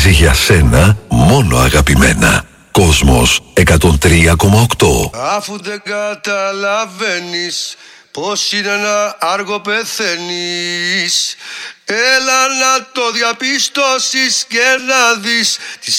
παίζει για σένα μόνο αγαπημένα. Κόσμος 103,8. Αφού δεν καταλαβαίνεις πως είναι ένα άργο πεθαίνεις, έλα να το διαπιστώσεις και να δεις τη